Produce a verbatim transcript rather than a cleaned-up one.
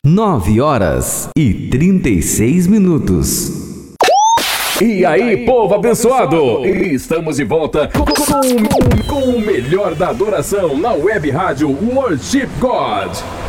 nove horas e trinta e seis minutos. E aí, povo abençoado! Estamos de volta com, com, com o melhor da adoração na web rádio Worship God.